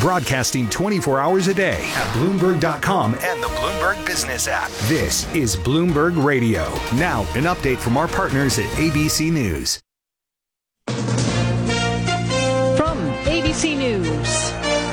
broadcasting 24 hours a day at Bloomberg.com and the Bloomberg Business app. This is Bloomberg Radio. Now, an update from our partners at ABC News. From ABC News,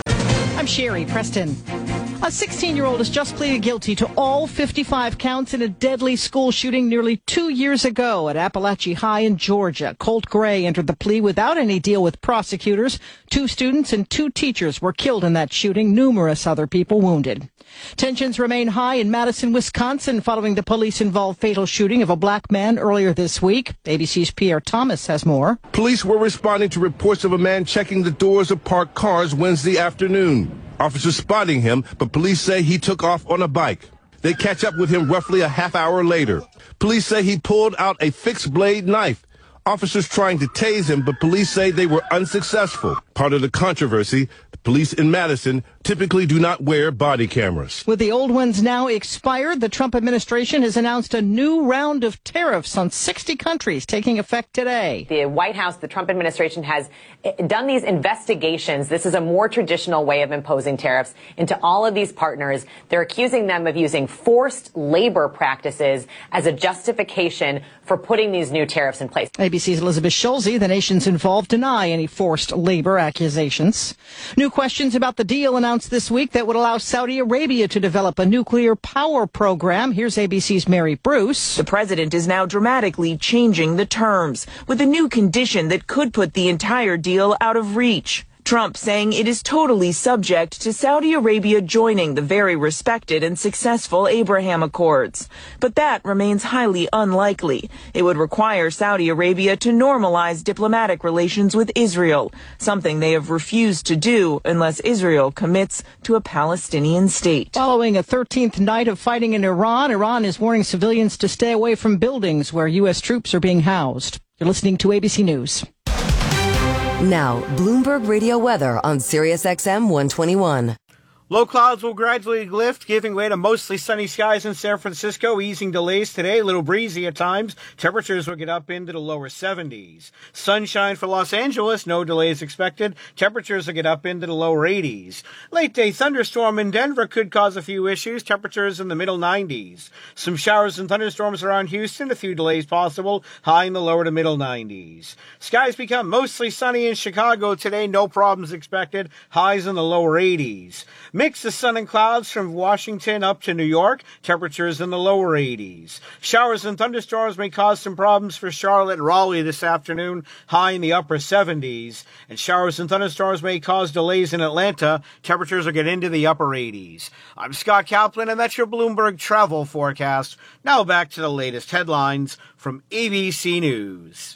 I'm Sherry Preston. A 16-year-old has just pleaded guilty to all 55 counts in a deadly school shooting nearly 2 years ago at Appalachia High in Georgia. Colt Gray entered the plea without any deal with prosecutors. 2 students and 2 teachers were killed in that shooting, numerous other people wounded. Tensions remain high in Madison, Wisconsin, following the police-involved fatal shooting of a black man earlier this week. ABC's Pierre Thomas has more. Police were responding to reports of a man checking the doors of parked cars Wednesday afternoon. Officers spotting him, but police say he took off on a bike. They catch up with him roughly a half hour later. Police say he pulled out a fixed-blade knife. Officers trying to tase him, but police say they were unsuccessful. Part of the controversy, the police in Madison typically do not wear body cameras. With the old ones now expired, the Trump administration has announced a new round of tariffs on 60 countries taking effect today. The White House, the Trump administration has done these investigations. This is a more traditional way of imposing tariffs into all of these partners. They're accusing them of using forced labor practices as a justification for putting these new tariffs in place. ABC's Elizabeth Schulze, the nations involved, deny any forced labor accusations. New questions about the deal announced this week that would allow Saudi Arabia to develop a nuclear power program. Here's ABC's Mary Bruce. The president is now dramatically changing the terms with a new condition that could put the entire deal out of reach. Trump saying it is totally subject to Saudi Arabia joining the very respected and successful Abraham Accords. But that remains highly unlikely. It would require Saudi Arabia to normalize diplomatic relations with Israel, something they have refused to do unless Israel commits to a Palestinian state. Following a 13th night of fighting in Iran, Iran is warning civilians to stay away from buildings where U.S. troops are being housed. You're listening to ABC News. Now, Bloomberg Radio weather on SiriusXM 121. Low clouds will gradually lift, giving way to mostly sunny skies in San Francisco, easing delays today, a little breezy at times. Temperatures will get up into the lower 70s. Sunshine for Los Angeles, no delays expected. Temperatures will get up into the lower 80s. Late day thunderstorm in Denver could cause a few issues. Temperatures in the middle 90s. Some showers and thunderstorms around Houston, a few delays possible, high in the lower to middle 90s. Skies become mostly sunny in Chicago today, no problems expected, highs in the lower 80s. Mix of sun and clouds from Washington up to New York. Temperatures in the lower 80s. Showers and thunderstorms may cause some problems for Charlotte and Raleigh this afternoon. High in the upper 70s. And showers and thunderstorms may cause delays in Atlanta. Temperatures will get into the upper 80s. I'm Scott Kaplan, and that's your Bloomberg travel forecast. Now back to the latest headlines from ABC News.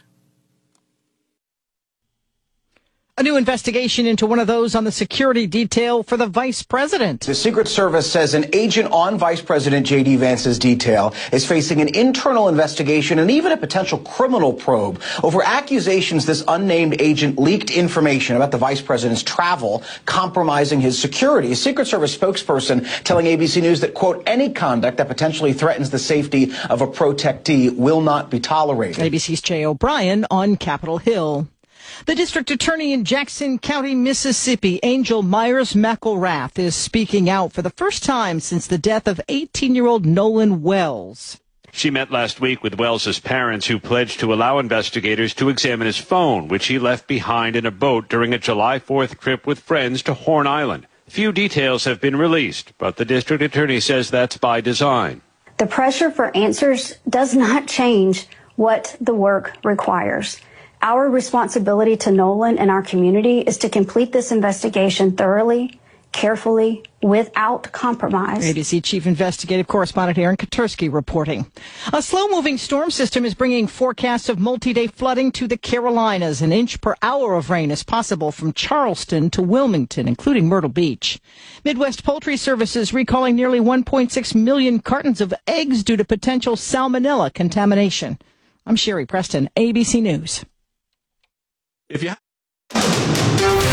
A new investigation into one of those on the security detail for the vice president. The Secret Service says an agent on Vice President J.D. Vance's detail is facing an internal investigation and even a potential criminal probe over accusations this unnamed agent leaked information about the vice president's travel, compromising his security. A Secret Service spokesperson telling ABC News that, quote, any conduct that potentially threatens the safety of a protectee will not be tolerated. ABC's Jay O'Brien on Capitol Hill. The district attorney in Jackson County, Mississippi, Angel Myers McElrath, is speaking out for the first time since the death of 18-year-old Nolan Wells. She met last week with Wells's parents, who pledged to allow investigators to examine his phone, which he left behind in a boat during a July 4th trip with friends to Horn Island. Few details have been released, but the district attorney says that's by design. The pressure for answers does not change what the work requires. Our responsibility to Nolan and our community is to complete this investigation thoroughly, carefully, without compromise. ABC Chief Investigative Correspondent Aaron Katursky reporting. A slow-moving storm system is bringing forecasts of multi-day flooding to the Carolinas. An inch per hour of rain is possible from Charleston to Wilmington, including Myrtle Beach. Midwest Poultry Services recalling nearly 1.6 million cartons of eggs due to potential salmonella contamination. I'm Sherry Preston, ABC News.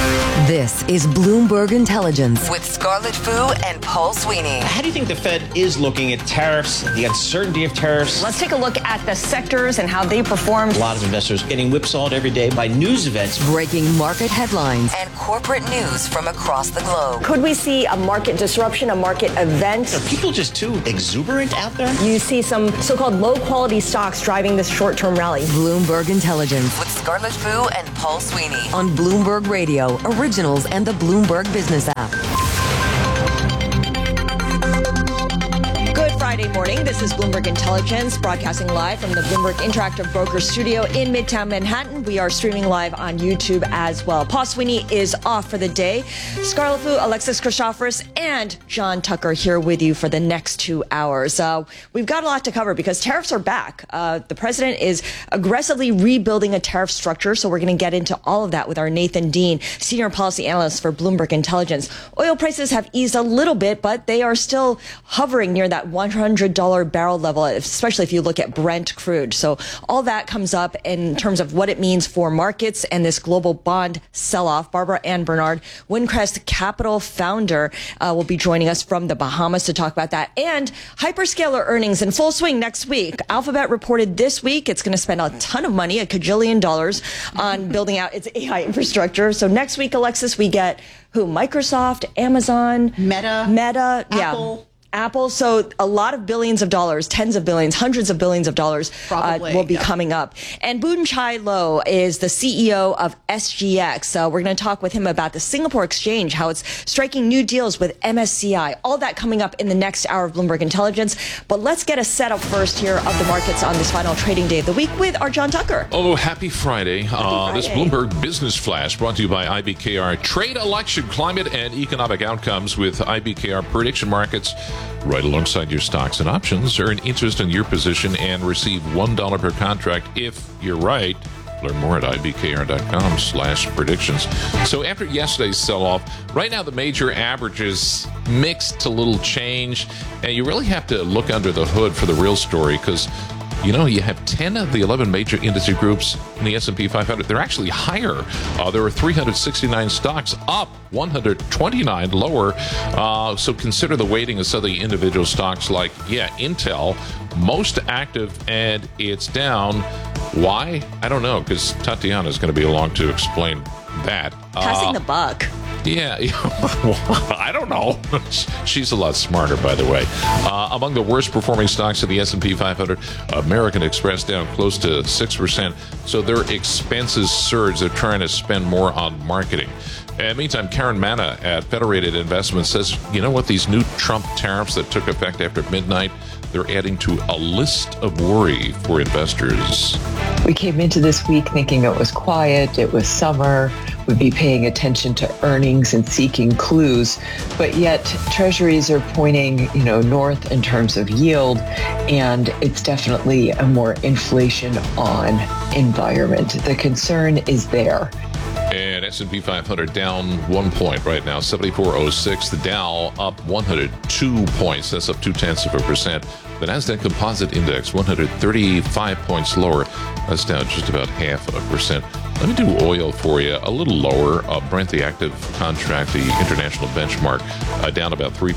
This is Bloomberg Intelligence with Scarlett Fu and Paul Sweeney. How do you think the Fed is looking at tariffs, the uncertainty of tariffs? Let's take a look at the sectors and how they performed. A lot of investors getting whipsawed every day by news events. Breaking market headlines and corporate news from across the globe. Could we see a market disruption, a market event? Are people just too exuberant out there? You see some so-called low-quality stocks driving this short-term rally. Bloomberg Intelligence with Scarlett Fu and Paul Sweeney on Bloomberg Radio, Originals, and the Bloomberg Business app. Friday morning. This is Bloomberg Intelligence, broadcasting live from the Bloomberg Interactive Brokers studio in Midtown Manhattan. We are streaming live on YouTube as well. Paul Sweeney is off for the day. Scarlett Fu, Alexis Christoforous, and John Tucker here with you for the next 2 hours. We've got a lot to cover because tariffs are back. The president is aggressively rebuilding a tariff structure, so we're going to get into all of that with our Nathan Dean, senior policy analyst for Bloomberg Intelligence. Oil prices have eased a little bit, but they are still hovering near that $100 barrel level, especially if you look at Brent crude. So all that comes up in terms of what it means for markets and this global bond sell-off. Barbara Ann Bernard, Windcrest Capital founder, will be joining us from the Bahamas to talk about that. And hyperscaler earnings in full swing next week. Alphabet reported this week it's going to spend a ton of money, $1 kajillion, on building out its AI infrastructure. So next week, Alexis, we get who? Microsoft, Amazon, Meta, Apple. Apple. So a lot of billions of dollars, tens of billions, hundreds of billions of dollars will be coming up. And Boon Chye Loh is the CEO of SGX. We're going to talk with him about the Singapore Exchange, how it's striking new deals with MSCI. All that coming up in the next hour of Bloomberg Intelligence. But let's get a setup first here of the markets on this final trading day of the week with our John Tucker. Oh, happy Friday. This Bloomberg Business Flash brought to you by IBKR. Trade, election, climate, and economic outcomes with IBKR prediction markets. Right alongside your stocks and options. Earn interest in your position and receive $1 per contract if you're right. Learn more at ibkr.com/predictions. So after yesterday's sell-off, right now the major averages mixed to little change. And you really have to look under the hood for the real story because you know, you have 10 of the 11 major industry groups in the S&P 500. They're actually higher. There are 369 stocks up, 129 lower. So consider the weighting of some of the individual stocks like, Intel, most active, and it's down. Why? I don't know, because Tatiana is going to be along to explain that. Passing the buck. Yeah, I don't know. She's a lot smarter, by the way. Among the worst performing stocks of the S&P 500, American Express down close to 6%. So their expenses surge. They're trying to spend more on marketing. Meantime, Karen Manna at Federated Investments says, you know what, these new Trump tariffs that took effect after midnight, they're adding to a list of worry for investors. We came into this week thinking it was quiet, it was summer, we'd be paying attention to earnings and seeking clues, but yet treasuries are pointing, north in terms of yield, and it's definitely a more inflation on environment. The concern is there. And S&P 500 down 1 point right now, 74.06. The Dow up 102 points. That's up 0.2%. The Nasdaq Composite Index 135 points lower. That's down just about 0.5%. Let me do oil for you. A little lower. Brent, the active contract, the international benchmark, down about 3%,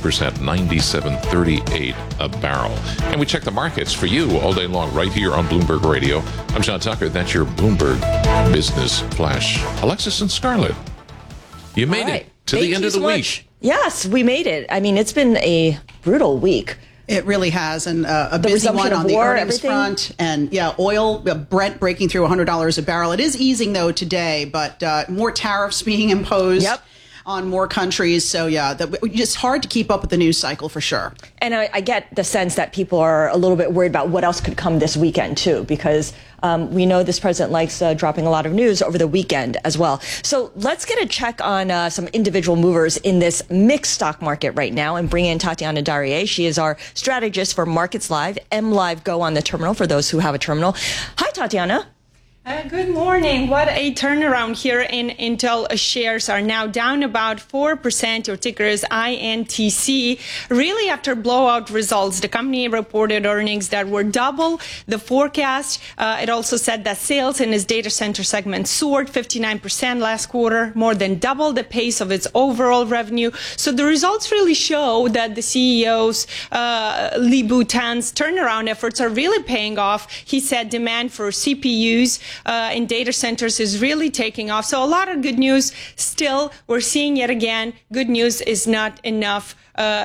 97.38 a barrel. And we check the markets for you all day long right here on Bloomberg Radio. I'm John Tucker. That's your Bloomberg Business Flash. Alexis and Scarlett, you made it to the end of the week. Yes, we made it. I mean, it's been a brutal week. It really has, and a busy one on the earnings front. And oil, Brent breaking through $100 a barrel. It is easing, though, today, but more tariffs being imposed on more countries. So, it's hard to keep up with the news cycle for sure. And I get the sense that people are a little bit worried about what else could come this weekend, too, because we know this president likes dropping a lot of news over the weekend as well. So let's get a check on some individual movers in this mixed stock market right now and bring in Tatiana Darrier. She is our strategist for Markets Live, M Live Go on the terminal for those who have a terminal. Hi, Tatiana. Good morning. What a turnaround here in Intel. Shares are now down about 4%. Your ticker is INTC. Really, after blowout results, the company reported earnings that were double the forecast. It also said that sales in its data center segment soared 59% last quarter, more than double the pace of its overall revenue. So the results really show that the CEO's Lip-Bu Tan's turnaround efforts are really paying off. He said demand for CPUs in data centers is really taking off. So a lot of good news. Still, we're seeing yet again, good news is not enough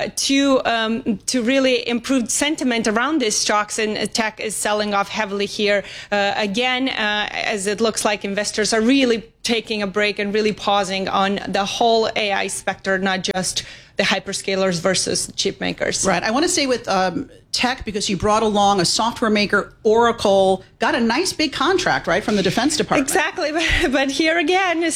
to really improve sentiment around these stocks, and tech is selling off heavily here again, as it looks like investors are really taking a break and really pausing on the whole AI specter, not just the hyperscalers versus chip makers. Right. I want to stay with tech because you brought along a software maker, Oracle, got a nice big contract, right, from the Defense Department. Exactly. But here again, the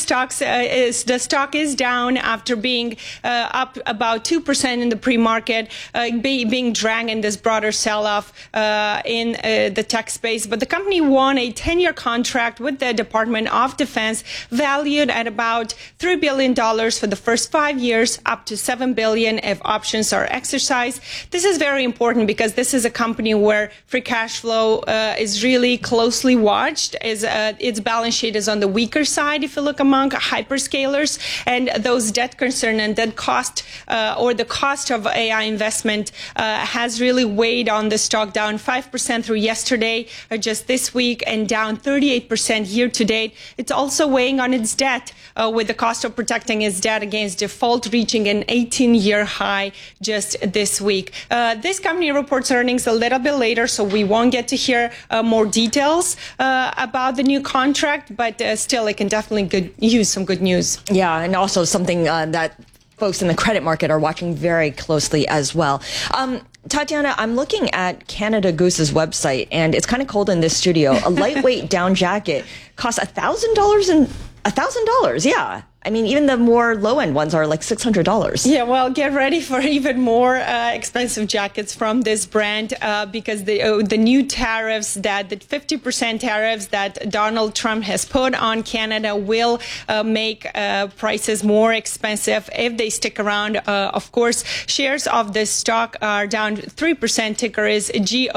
stock is down after being up about 2% in the pre-market, being dragged in this broader sell-off in the tech space. But the company won a 10-year contract with the Department of Defense, valued at about $3 billion for the first 5 years, up to $7 billion if options are exercised. This is very important because this is a company where free cash flow is really closely watched. Its balance sheet is on the weaker side if you look among hyperscalers, and those debt concern and debt cost or the cost of AI investment has really weighed on the stock, down 5% through yesterday, just this week, and down 38% year to date. It's also weighing on its debt, with the cost of protecting its debt against default reaching an 18-year high just this week. This company reports earnings a little bit later, so we won't get to hear more details about the new contract, but still, it can definitely use some good news. Yeah, and also something that folks in the credit market are watching very closely as well. Tatiana, I'm looking at Canada Goose's website, and it's kind of cold in this studio. A lightweight down jacket costs $1,000 $1,000, yeah. I mean, even the more low-end ones are like $600. Yeah, well, get ready for even more expensive jackets from this brand because the new tariffs, the 50% tariffs that Donald Trump has put on Canada will make prices more expensive if they stick around. Of course, shares of this stock are down 3%. Ticker is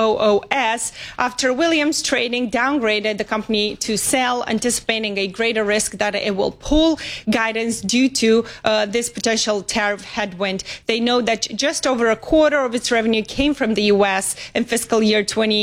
GOOS after Williams Trading downgraded the company to sell, anticipating a greater risk that it will pull guidance due to this potential tariff headwind. They know that just over a quarter of its revenue came from the U.S. in fiscal year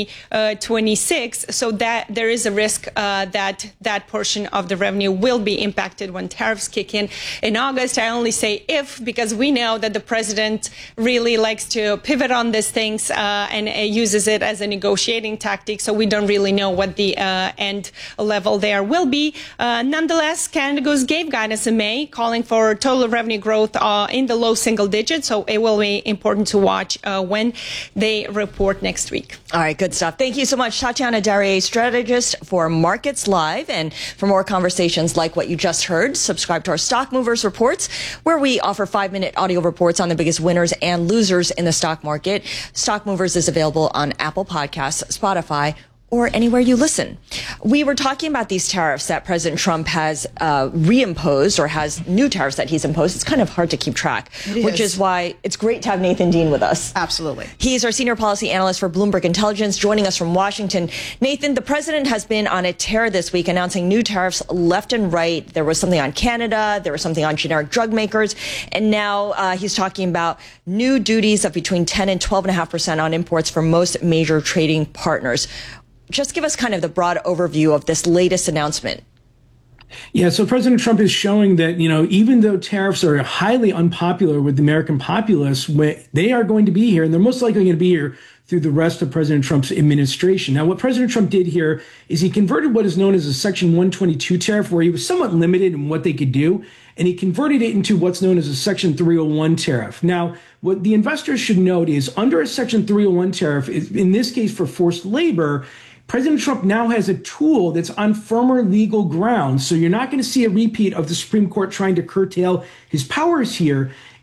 2026, so that there is a risk that portion of the revenue will be impacted when tariffs kick in August. I only say if, because we know that the president really likes to pivot on these things and uses it as a negotiating tactic, so we don't really know what the end level there will be. Nonetheless, Canada Goose gave guidance in May, calling for total revenue growth in the low single digits. So it will be important to watch when they report next week. All right, good stuff. Thank you so much, Tatiana Darrier, strategist for Markets Live. And for more conversations like what you just heard, subscribe to our Stock Movers Reports, where we offer 5-minute audio reports on the biggest winners and losers in the stock market. Stock Movers is available on Apple Podcasts, Spotify, or anywhere you listen. We were talking about these tariffs that President Trump has reimposed, or has new tariffs that he's imposed. It's kind of hard to keep track, which is why it's great to have Nathan Dean with us. Absolutely. He's our senior policy analyst for Bloomberg Intelligence, joining us from Washington. Nathan, the president has been on a tear this week, announcing new tariffs left and right. There was something on Canada, there was something on generic drug makers, and now he's talking about new duties of between 10 and 12.5% on imports for most major trading partners. Just give us kind of the broad overview of this latest announcement. Yeah, so President Trump is showing that, even though tariffs are highly unpopular with the American populace, they are going to be here, and they're most likely going to be here through the rest of President Trump's administration. Now, what President Trump did here is he converted what is known as a Section 122 tariff, where he was somewhat limited in what they could do, and he converted it into what's known as a Section 301 tariff. Now, what the investors should note is under a Section 301 tariff, in this case for forced labor, President Trump now has a tool that's on firmer legal ground. So you're not going to see a repeat of the Supreme Court trying to curtail his powers here.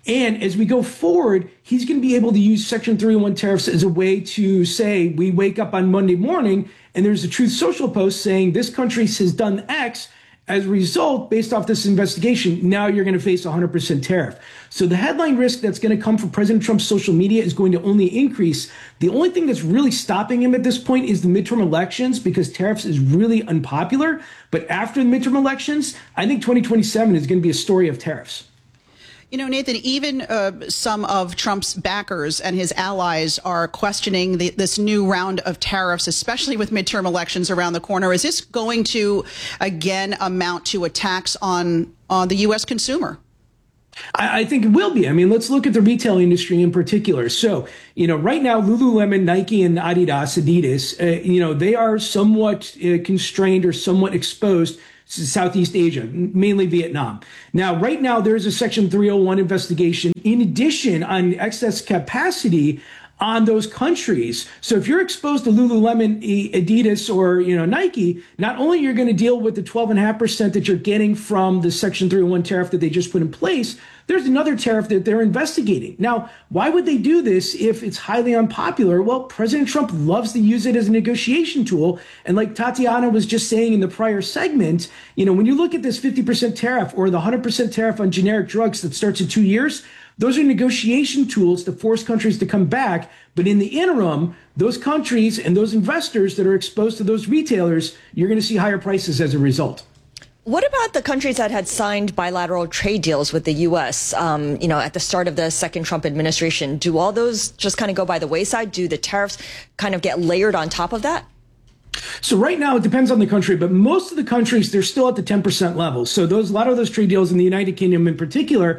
And as we go forward, he's going to be able to use Section 301 tariffs as a way to say, we wake up on Monday morning and there's a Truth Social post saying this country has done X. As a result, based off this investigation, now you're going to face 100% tariff. So the headline risk that's going to come from President Trump's social media is going to only increase. The only thing that's really stopping him at this point is the midterm elections, because tariffs is really unpopular. But after the midterm elections, I think 2027 is going to be a story of tariffs. You know, Nathan, even some of Trump's backers and his allies are questioning this new round of tariffs, especially with midterm elections around the corner. Is this going to, again, amount to a tax on the U.S. consumer? I think it will be. I mean, let's look at the retail industry in particular. So, right now, Lululemon, Nike, and Adidas, they are somewhat constrained or somewhat exposed to Southeast Asia, mainly Vietnam. Now, right now, there's a Section 301 investigation in addition on excess capacity on those countries. So if you're exposed to Lululemon, Adidas, or Nike, not only you're going to deal with the 12.5% that you're getting from the Section 301 tariff that they just put in place, there's another tariff that they're investigating. Now, why would they do this if it's highly unpopular? Well, President Trump loves to use it as a negotiation tool. And like Tatiana was just saying in the prior segment, when you look at this 50% tariff or the 100% tariff on generic drugs that starts in 2 years, those are negotiation tools to force countries to come back. But in the interim, those countries and those investors that are exposed to those retailers, you're going to see higher prices as a result. What about the countries that had signed bilateral trade deals with the U.S., at the start of the second Trump administration? Do all those just kind of go by the wayside? Do the tariffs kind of get layered on top of that? So right now, it depends on the country, but most of the countries, they're still at the 10% level. So a lot of those trade deals in the United Kingdom in particular,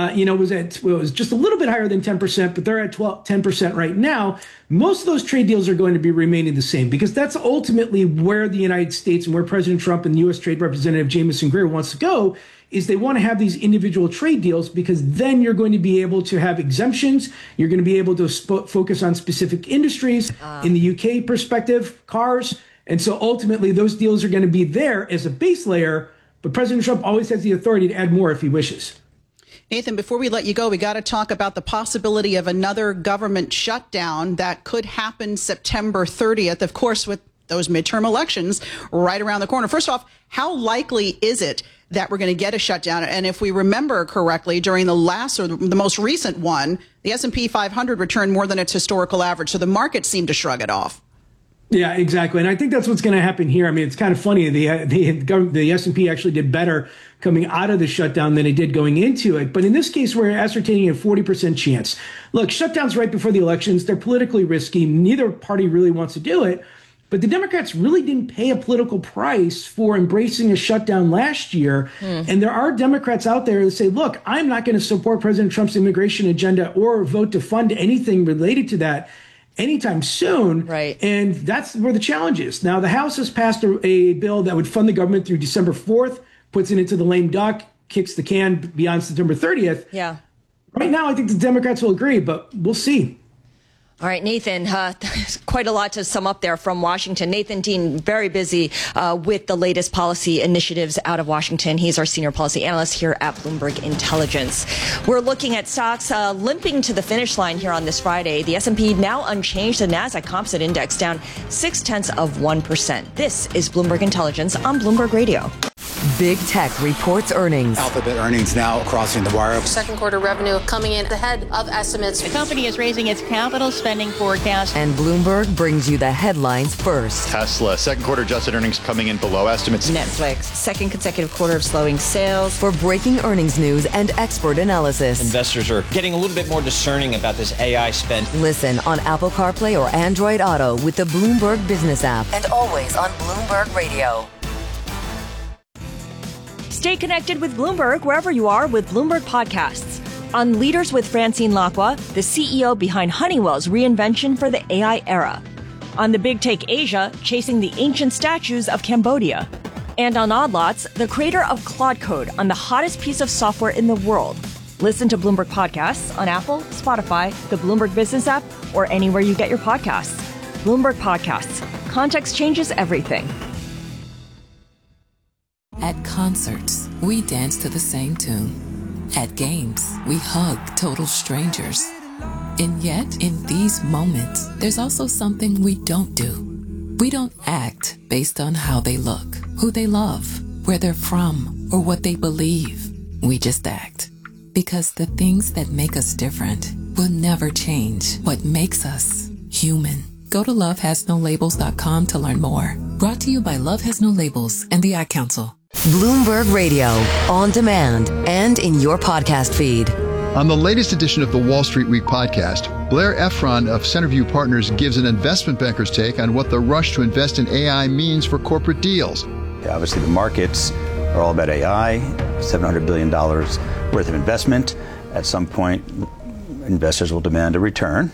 was just a little bit higher than 10%, but they're at 10% right now. Most of those trade deals are going to be remaining the same, because that's ultimately where the United States and where President Trump and the U.S. Trade Representative Jamieson Greer wants to go, is they want to have these individual trade deals, because then you're going to be able to have exemptions. You're going to be able to focus on specific industries. In the UK perspective, cars. And so ultimately, those deals are going to be there as a base layer. But President Trump always has the authority to add more if he wishes. Nathan, before we let you go, we got to talk about the possibility of another government shutdown that could happen September 30th, of course, with those midterm elections right around the corner. First off, how likely is it that we're going to get a shutdown? And if we remember correctly, during the last or the most recent one, the S&P 500 returned more than its historical average. So the market seemed to shrug it off. Yeah, exactly. And I think that's what's going to happen here. I mean, it's kind of funny. The S&P actually did better coming out of the shutdown than it did going into it. But in this case, we're ascertaining a 40% chance. Look, shutdowns right before the elections, they're politically risky. Neither party really wants to do it. But the Democrats really didn't pay a political price for embracing a shutdown last year. And there are Democrats out there that say, look, I'm not going to support President Trump's immigration agenda or vote to fund anything related to that anytime soon. Right. And that's where the challenge is. Now, the House has passed a bill that would fund the government through December 4th, puts it into the lame duck, kicks the can beyond September 30th. Yeah. Right now, I think the Democrats will agree, but we'll see. All right, Nathan, quite a lot to sum up there from Washington. Nathan Dean, very busy with the latest policy initiatives out of Washington. He's our senior policy analyst here at Bloomberg Intelligence. We're looking at stocks limping to the finish line here on this Friday. The S&P now unchanged. The Nasdaq Composite Index down 0.6%. This is Bloomberg Intelligence on Bloomberg Radio. Big Tech reports earnings. Alphabet earnings now crossing the wire. Second quarter revenue coming in ahead of estimates. The company is raising its capital spending forecast. And Bloomberg brings you the headlines first. Tesla, second quarter adjusted earnings coming in below estimates. Netflix, second consecutive quarter of slowing sales. For breaking earnings news and expert analysis. Investors are getting a little bit more discerning about this AI spend. Listen on Apple CarPlay or Android Auto with the Bloomberg Business app. And always on Bloomberg Radio. Stay connected with Bloomberg wherever you are with Bloomberg Podcasts. On Leaders with Francine Lacqua, the CEO behind Honeywell's reinvention for the AI era. On The Big Take Asia, chasing the ancient statues of Cambodia. And on Odd Lots, the creator of Claude Code on the hottest piece of software in the world. Listen to Bloomberg Podcasts on Apple, Spotify, the Bloomberg Business app, or anywhere you get your podcasts. Bloomberg Podcasts. Context changes everything. At concerts, we dance to the same tune. At games, we hug total strangers. And yet, in these moments, there's also something we don't do. We don't act based on how they look, who they love, where they're from, or what they believe. We just act. Because the things that make us different will never change what makes us human. Go to lovehasnolabels.com to learn more. Brought to you by Love Has No Labels and the Ad Council. Bloomberg Radio, on demand and in your podcast feed. On the latest edition of the Wall Street Week podcast, Blair Efron of Centerview Partners gives an investment banker's take on what the rush to invest in AI means for corporate deals. Obviously, the markets are all about AI, $700 billion worth of investment. At some point, investors will demand a return.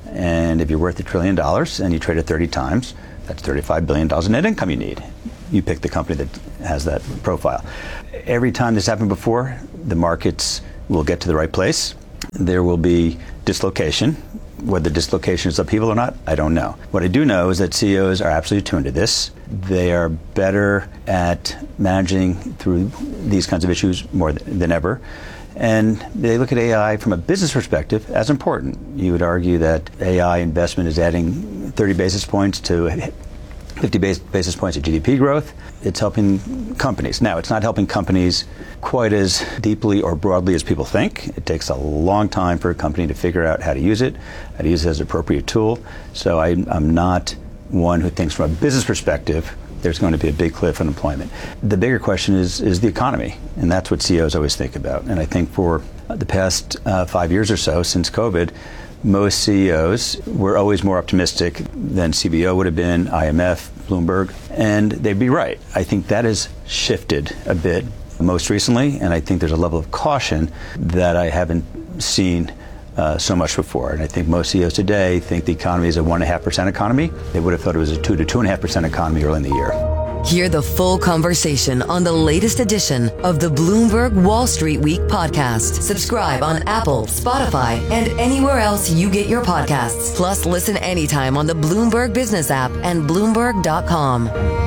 And if you're worth $1 trillion and you trade at 30 times, that's $35 billion in net income you need. You pick the company that has that profile. Every time this happened before, the markets will get to the right place. There will be dislocation. Whether dislocation is upheaval or not, I don't know. What I do know is that CEOs are absolutely tuned to this. They are better at managing through these kinds of issues more than ever. And they look at AI from a business perspective as important. You would argue that AI investment is adding 30 basis points to 50 basis points of GDP growth. It's helping companies. Now, it's not helping companies quite as deeply or broadly as people think. It takes a long time for a company to figure out how to use it as an appropriate tool. So I'm not one who thinks from a business perspective there's going to be a big cliff in employment. The bigger question is the economy, and that's what CEOs always think about. And I think for the past 5 years or so, since COVID, most CEOs were always more optimistic than CBO would have been, IMF, Bloomberg, and they'd be right. I think that has shifted a bit most recently, and I think there's a level of caution that I haven't seen so much before. And I think most CEOs today think the economy is a 1.5% economy. They would have thought it was a 2 to 2.5% economy early in the year. Hear the full conversation on the latest edition of the Bloomberg Wall Street Week podcast. Subscribe on Apple, Spotify, and anywhere else you get your podcasts. Plus, listen anytime on the Bloomberg Business app and Bloomberg.com.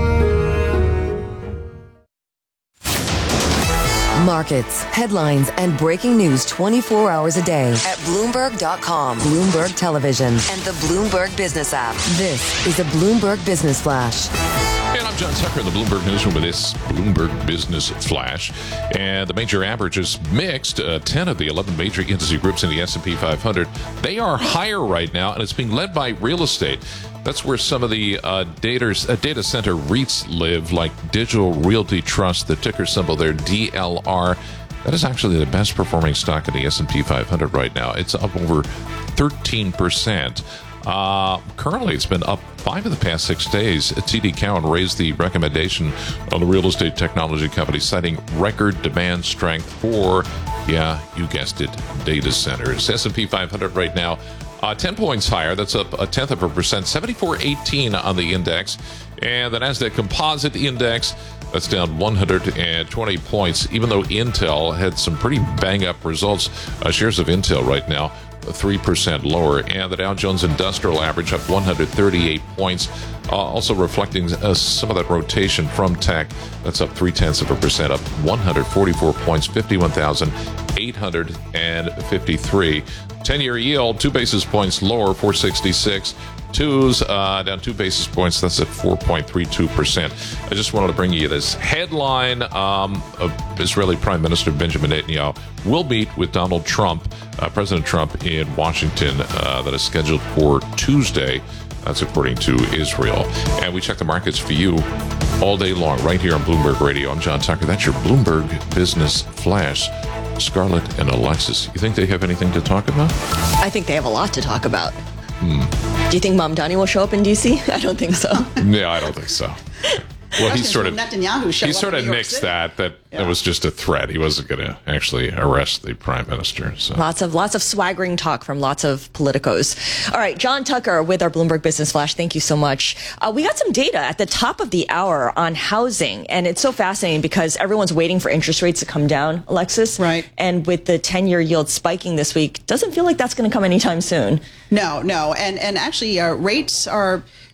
Markets, headlines, and breaking news 24 hours a day at Bloomberg.com, Bloomberg Television, and the Bloomberg Business app. This is a Bloomberg Business Flash. And I'm John Tucker in the Bloomberg Newsroom with this Bloomberg Business Flash. And the major averages mixed. 10 of the 11 major industry groups in the S&P 500, they are higher right now, and it's being led by real estate. That's where some of the data center REITs live, like Digital Realty Trust, the ticker symbol there, DLR. That is actually the best performing stock in the S&P 500 right now. It's up over 13%. Currently, it's been up 5 of the past 6 days. TD Cowen raised the recommendation on the real estate technology company, citing record demand strength for, yeah, you guessed it, data centers. S&P 500 right now, 10 points higher. That's up 0.1%, 7418 on the index. And the NASDAQ Composite Index, that's down 120 points, even though Intel had some pretty bang-up results. Shares of Intel right now 3% lower, and the Dow Jones Industrial Average up 138 points, also reflecting some of that rotation from tech. That's up 0.3%, up 144 points, 51,853. 10-year yield 2 basis points lower, 466. Twos down 2 basis points. That's at 4.32%. I just wanted to bring you this headline. Israeli Prime Minister Benjamin Netanyahu will meet with Donald Trump, President Trump, in Washington. That is scheduled for Tuesday. That's according to Israel. And we check the markets for you all day long right here on Bloomberg Radio. I'm John Tucker. That's your Bloomberg Business Flash. Scarlett and Alexis, you think they have anything to talk about? I think they have a lot to talk about. Do you think Mamdani will show up in D.C.? I don't think so. Yeah, I don't think so. Well, he sort of nixed that it was just a threat. He wasn't going to actually arrest the prime minister. So lots of swaggering talk from lots of politicos. All right, John Tucker with our Bloomberg Business Flash. Thank you so much. We got some data at the top of the hour on housing, and it's so fascinating because everyone's waiting for interest rates to come down, Alexis. Right. And with the 10-year yield spiking this week, doesn't feel like that's going to come anytime soon. No. And actually, rates are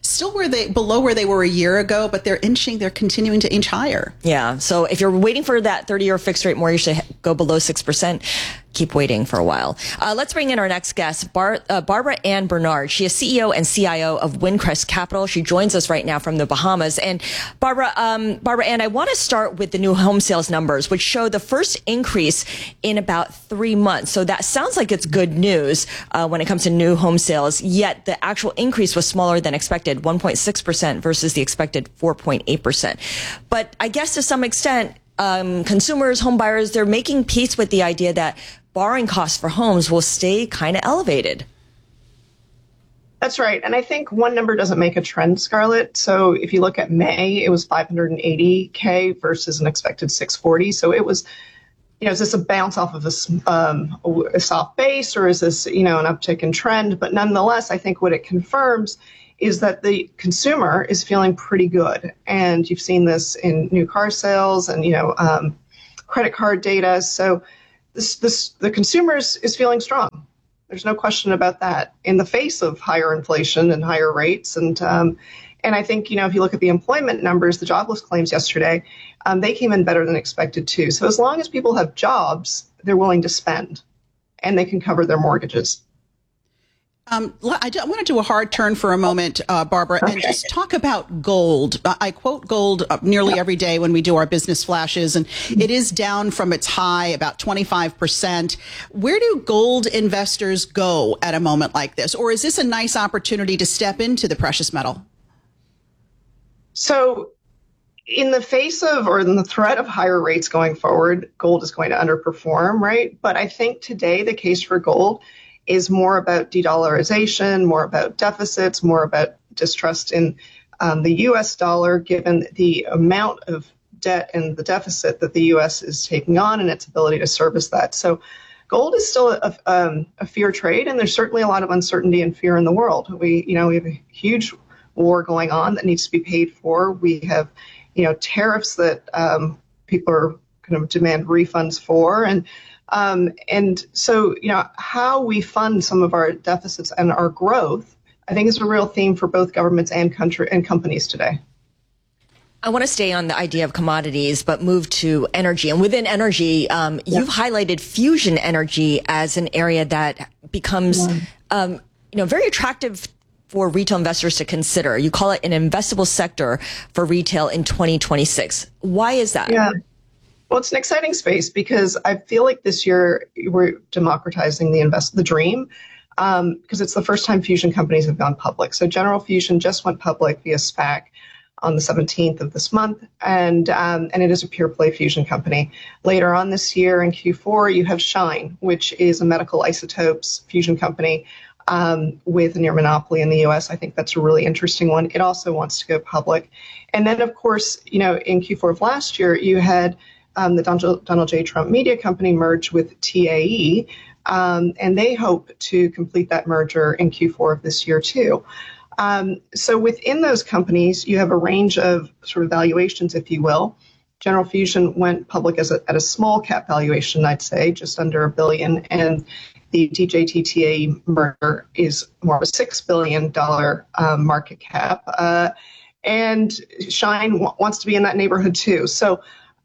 still below where they were a year ago, but they're continuing to inch higher. Yeah. So if you're waiting for that 30-year fixed rate mortgage to go below 6%, keep waiting for a while. Let's bring in our next guest, Barbara Ann Bernard. She is CEO and CIO of Windcrest Capital. She joins us right now from the Bahamas. And Barbara Ann, I want to start with the new home sales numbers, which show the first increase in about 3 months. So that sounds like it's good news when it comes to new home sales, yet the actual increase was smaller than expected, 1.6% versus the expected 4.8%. But I guess to some extent, consumers, home buyers, they're making peace with the idea that borrowing costs for homes will stay kind of elevated. That's right. And I think one number doesn't make a trend, Scarlett. So if you look at May, it was 580K versus an expected 640. So it was, is this a bounce off of a soft base, or is this, an uptick in trend? But nonetheless, I think what it confirms is that the consumer is feeling pretty good. And you've seen this in new car sales and, credit card data. So the consumer is feeling strong. There's no question about that in the face of higher inflation and higher rates. And I think, if you look at the employment numbers, the jobless claims yesterday, they came in better than expected too. So as long as people have jobs, they're willing to spend and they can cover their mortgages. I want to do a hard turn for a moment, Barbara, and just talk about gold. I quote gold nearly every day when we do our business flashes, and it is down from its high about 25%. Where do gold investors go at a moment like this? Or is this a nice opportunity to step into the precious metal? So in the face of, or in the threat of higher rates going forward, gold is going to underperform, right? But I think today the case for gold is more about de-dollarization, more about deficits, more about distrust in the U.S. dollar, given the amount of debt and the deficit that the U.S. is taking on and its ability to service that. So gold is still a fear trade, and there's certainly a lot of uncertainty and fear in the world. We have a huge war going on that needs to be paid for. We have, tariffs that people are going to demand refunds for, and so, how we fund some of our deficits and our growth, I think, is a real theme for both governments and companies today. I want to stay on the idea of commodities, but move to energy. And within energy, you've highlighted fusion energy as an area that becomes, very attractive for retail investors to consider. You call it an investable sector for retail in 2026. Why is that? Yeah. Well, it's an exciting space because I feel like this year we're democratizing the dream because it's the first time fusion companies have gone public. So General Fusion just went public via SPAC on the 17th of this month, and it is a pure play fusion company. Later on this year in Q4, you have Shine, which is a medical isotopes fusion company with a near monopoly in the U.S. I think that's a really interesting one. It also wants to go public. And then, of course, in Q4 of last year, you had the Donald J. Trump Media Company merged with TAE, and they hope to complete that merger in Q4 of this year too. So within those companies, you have a range of sort of valuations, if you will. General Fusion went public at a small cap valuation, I'd say, just under $1 billion, and the DJT-TAE merger is more of a $6 billion market cap, and Shine wants to be in that neighborhood too. So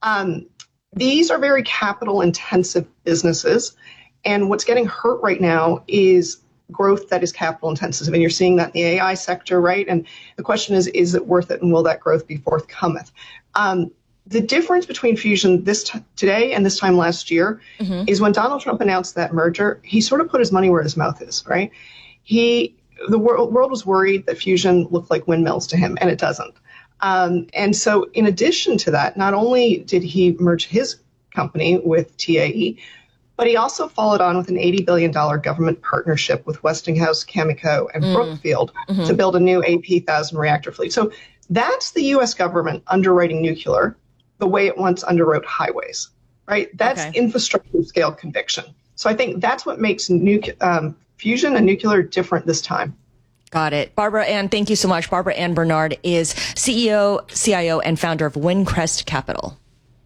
these are very capital intensive businesses, and what's getting hurt right now is growth that is capital intensive, and you're seeing that in the AI sector, right? And the question is it worth it, and will that growth be forthcometh? The difference between Fusion today and this time last year is when Donald Trump announced that merger, he sort of put his money where his mouth is, right? The world was worried that Fusion looked like windmills to him, and it doesn't. And so in addition to that, not only did he merge his company with TAE, but he also followed on with an $80 billion government partnership with Westinghouse, Cameco, and Brookfield to build a new AP1000 reactor fleet. So that's the U.S. government underwriting nuclear the way it once underwrote highways, right? That's infrastructure scale conviction. So I think that's what makes fusion and nuclear different this time. Got it. Barbara Ann, thank you so much. Barbara Ann Bernard is CEO, CIO, and founder of Windcrest Capital.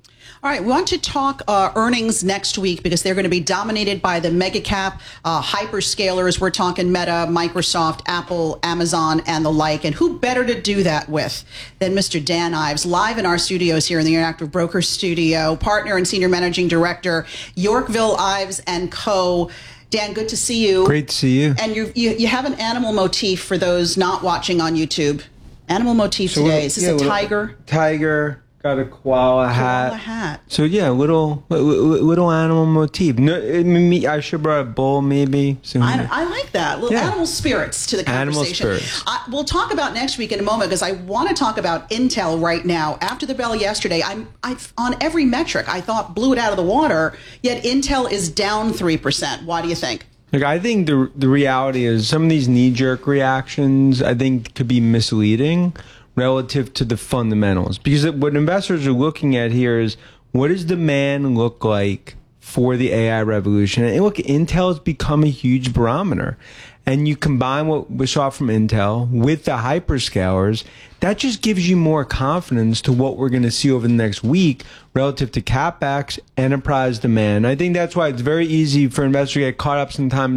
All right, we want to talk earnings next week because they're going to be dominated by the mega cap hyperscalers. We're talking Meta, Microsoft, Apple, Amazon, and the like. And who better to do that with than Mr. Dan Ives, live in our studios here in the Interactive Brokers Studio, partner and senior managing director, Yorkville Ives & Co. Dan, good to see you. Great to see you. And you have an animal motif for those not watching on YouTube. Animal motif today. Is this a tiger? Tiger. Got a koala hat. So yeah, little animal motif. No, I should brought a bull maybe. I like that. Little animal spirits to the conversation. Animal spirits. We'll talk about next week in a moment because I want to talk about Intel right now. After the bell yesterday, I've on every metric I thought blew it out of the water. Yet Intel is down 3%. Why do you think? Look, I think the reality is some of these knee-jerk reactions I think could be misleading relative to the fundamentals. Because what investors are looking at here is what does demand look like for the AI revolution? And look, Intel has become a huge barometer. And you combine what we saw from Intel with the hyperscalers, that just gives you more confidence to what we're going to see over the next week relative to CapEx, enterprise demand. I think that's why it's very easy for investors to get caught up sometimes